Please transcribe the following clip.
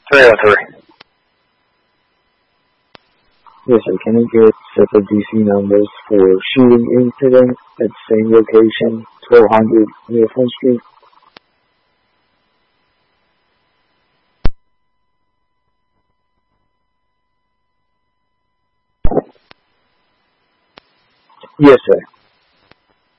303. Yes, sir. Can I get separate DC numbers for shooting incident at same location, 1200 near Front Street? Yes, sir.